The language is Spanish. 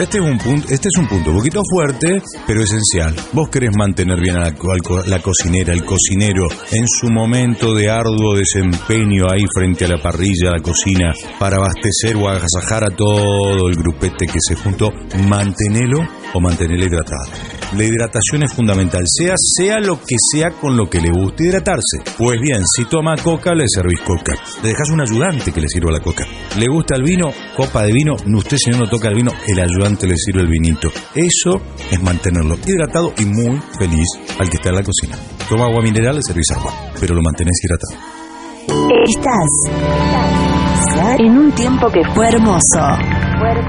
Este es un punto un poquito fuerte, pero esencial. Vos querés mantener bien a la cocinera, el cocinero, en su momento de arduo desempeño ahí frente a la parrilla, a la cocina, para abastecer o agasajar a todo el grupete que se juntó. Mantenelo o mantenerlo hidratado. La hidratación es fundamental, sea lo que sea con lo que le guste hidratarse. Pues bien, si toma coca, le servís coca. Le dejás un ayudante que le sirva la coca. ¿Le gusta el vino? Copa de vino. Usted, si no toca el vino, el ayudante le sirve el vinito. Eso es mantenerlo hidratado y muy feliz al que está en la cocina. Toma agua mineral, le servís agua, pero lo mantenés hidratado. Estás en un tiempo que fue hermoso.